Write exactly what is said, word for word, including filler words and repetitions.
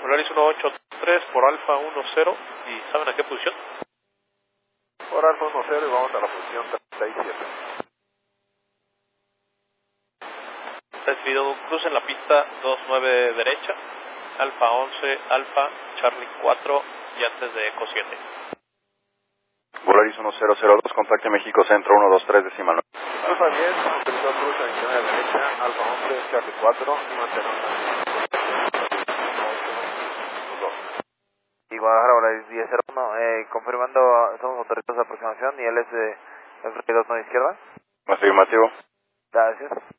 Polaris uno ocho tres por Alfa uno cero. ¿Y saben a qué posición? Por Alfa uno cero y vamos a la posición treinta y siete. Recibido, cruce en la pista dos nueve derecha, Alfa once, Alfa, Charlie cuatro y antes de Eco siete. Polaris uno cero cero dos, contacte México Centro uno dos tres decimal nueve. Alfa diez, autorizado cruce en la derecha, Alfa once, Charlie cuatro y mantenemos Y Guadalajara, Polaris diez cero uno, eh, confirmando, somos autorizados de aproximación y él es de el dos no izquierda. Afirmativo. Gracias.